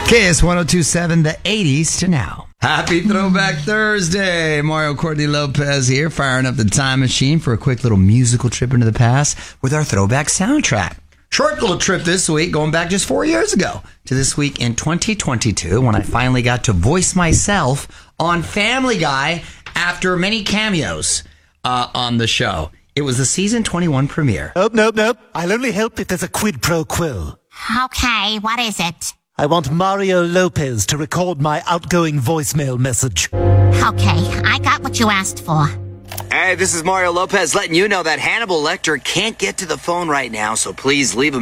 KS 1027, the 80s to now. Happy Throwback Thursday. Mario Cordy Lopez here, firing up the time machine for a quick little musical trip into the past with our throwback soundtrack. Short little trip this week, going back just 4 years ago to this week in 2022 when I finally got to voice myself on Family Guy after many cameos on the show. It was the season 21 premiere. Nope. I'll only help if there's a quid pro quo. Okay, what is it? I want Mario Lopez to record my outgoing voicemail message. Okay, I got what you asked for. Hey, this is Mario Lopez letting you know that Hannibal Lecter can't get to the phone right now, so please leave him